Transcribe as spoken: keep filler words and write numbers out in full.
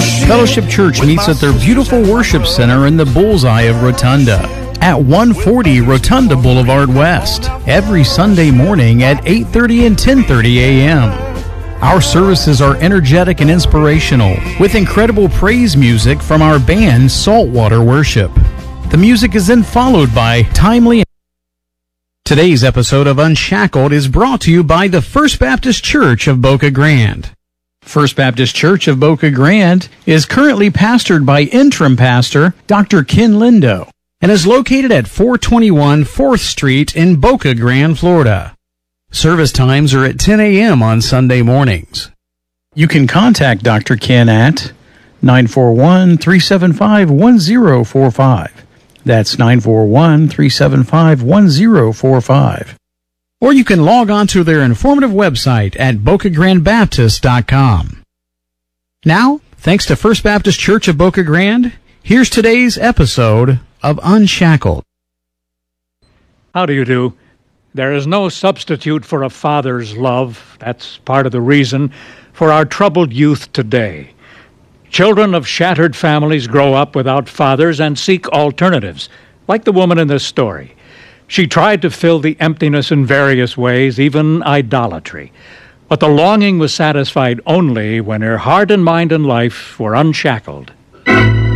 Fellowship Church meets at their beautiful worship center in the bullseye of Rotunda at one forty Rotunda Boulevard West every Sunday morning at eight thirty and ten thirty a.m. Our services are energetic and inspirational with incredible praise music from our band Saltwater Worship. The music is then followed by timely. Today's episode of Unshackled is brought to you by the First Baptist Church of Boca Grande. First Baptist Church of Boca Grande is currently pastored by interim pastor Doctor Ken Lindo and is located at four twenty-one fourth Street in Boca Grande, Florida. Service times are at ten a.m. on Sunday mornings. You can contact Doctor Ken at nine four one, three seven five, one zero four five. That's nine four one, three seven five, one zero four five. Or you can log on to their informative website at boca grande baptist dot com. Now, thanks to First Baptist Church of Boca Grande, here's today's episode of Unshackled. How do you do? There is no substitute for a father's love. That's part of the reason for our troubled youth today. Children of shattered families grow up without fathers and seek alternatives, like the woman in this story. She tried to fill the emptiness in various ways, even idolatry. But the longing was satisfied only when her heart and mind and life were unshackled.